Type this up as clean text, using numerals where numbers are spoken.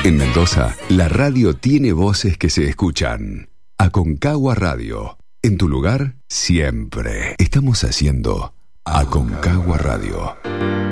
En Mendoza, la radio tiene voces que se escuchan. Aconcagua Radio. En tu lugar, siempre. Estamos haciendo Aconcagua Radio.